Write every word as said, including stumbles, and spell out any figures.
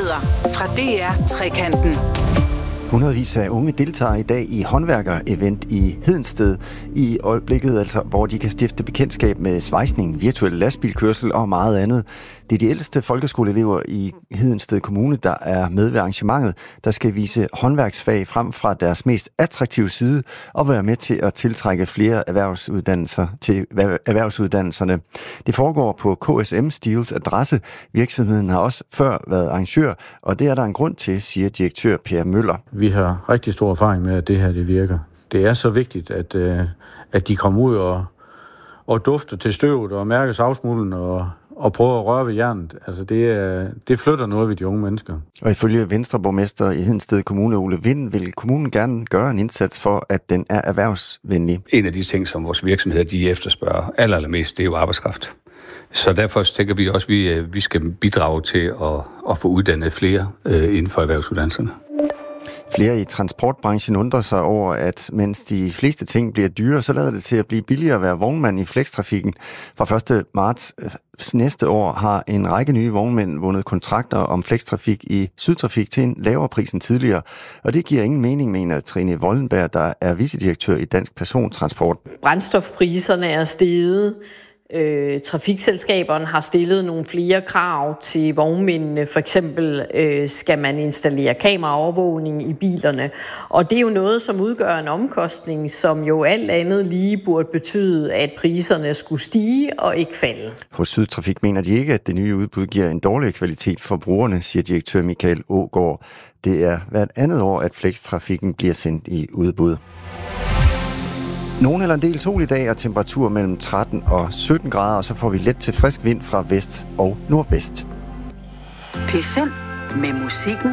Nyheder fra D R Trekanten. Hundredvis af unge deltager i dag i håndværker-event i Hedensted i øjeblikket, altså, hvor de kan stifte bekendtskab med svejsning, virtuel lastbilkørsel og meget andet. Det er de ældste folkeskoleelever i Hedensted Kommune, der er med ved arrangementet, der skal vise håndværksfag frem fra deres mest attraktive side og være med til at tiltrække flere erhvervsuddannelser til erhvervsuddannelserne. Det foregår på K S M Steels adresse. Virksomheden har også før været arrangør, og det er der en grund til, siger direktør Per Møller. Vi har rigtig stor erfaring med, at det her det virker. Det er så vigtigt, at, øh, at de kommer ud og, og dufter til støvet og mærker savsmulden og, og prøver at røre ved jernet. Altså det, er, det flytter noget ved de unge mennesker. Og ifølge Venstreborgmester i Hedensted Kommune, Ole Vind, vil kommunen gerne gøre en indsats for, at den er erhvervsvenlig. En af de ting, som vores virksomheder de efterspørger aller, allermest, det er jo arbejdskraft. Så derfor tænker vi også, at vi, vi skal bidrage til at, at få uddannet flere øh, inden for erhvervsuddannelserne. Flere i transportbranchen undrer sig over, at mens de fleste ting bliver dyre, så lader det til at blive billigere at være vognmand i flextrafikken. Fra første marts næste år har en række nye vognmænd vundet kontrakter om flextrafik i Sydtrafik til en lavere pris end tidligere. Og det giver ingen mening, mener Trine Vollenberg, der er vicedirektør i Dansk Persontransport. Brændstofpriserne er steget. Øh, trafikselskaberne har stillet nogle flere krav til vognmændene. For eksempel øh, skal man installere kameraovervågning i bilerne. Og det er jo noget, som udgør en omkostning, som jo alt andet lige burde betyde, at priserne skulle stige og ikke falde. Hos Sydtrafik mener de ikke, at det nye udbud giver en dårlig kvalitet for brugerne, siger direktør Michael Ågaard. Det er hvert andet år, at flextrafikken bliver sendt i udbud. Nogen eller en del sol i dag og temperatur mellem tretten og sytten grader, og så får vi let til frisk vind fra vest og nordvest. P fem med musikken